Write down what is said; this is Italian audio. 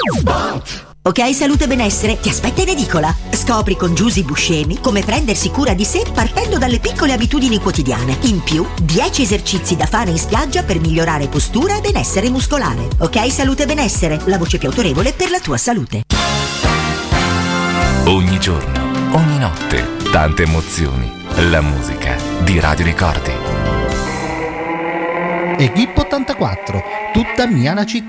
Ok Salute e Benessere ti aspetta in edicola. Scopri con Giusy Buscemi come prendersi cura di sé partendo dalle piccole abitudini quotidiane. In più, 10 esercizi da fare in spiaggia per migliorare postura e benessere muscolare. Ok Salute e Benessere, la voce più autorevole per la tua salute. Ogni giorno, ogni notte, tante emozioni. La musica di Radio Ricordi. Equipo 84, tutta mia la città.